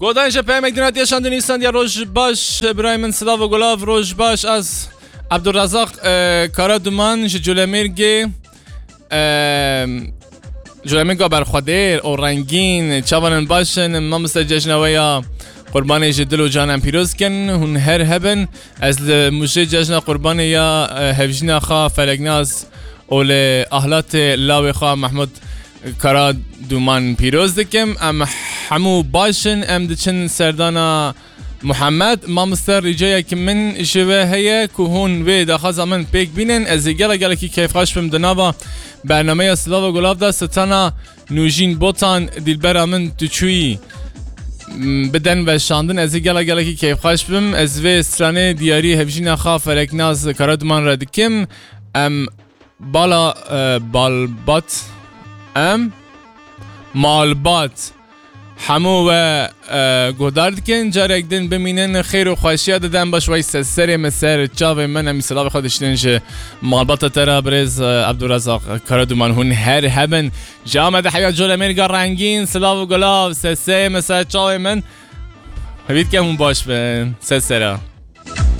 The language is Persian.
گودانش پیامک دینات یشان دنیستان یا روز باش برای من سلاو و گلاو روز باش از عبدالرزاق کارا دومان جلومیرگی جلومیرگا برخوادیر و رنگین چوانن باشن ما مثل جشنویا قربانی جدل و جانم پیروز کن هن هر هبن از موشه جشن قربانی یا هفجنا خا فلگناز و لأهلات لاوی خا محمود کارا دومان پیروز دکم ام همو باشن ام دچن سردانا محمد ما مستر رجايا كمن شبه هي كهون و داخل زمان بيك بينن از گله کی کیف خاش بم دنابا برنامه سلاو گلاب دا ستانا نوجین بوتان دلبر من توچوی بدن و شاندن از گله کی کیف خاش بم از و استرانه دیاری هفجینا خاف فرکناز کارادمان را دکم ام بالا بالبات ام مالبات همو و گودارد کن جارک دن بمینن خیر و خوشی دادن باش وای سر مسر چاو من همی سلام خودش دنج مالبات ترا برز عبدالرزاق کارادومان هون هر هبن جامعه حیات جلومیرگا رنگین سلام و گلاب سر مسر چاو من هبید که همون باش به سر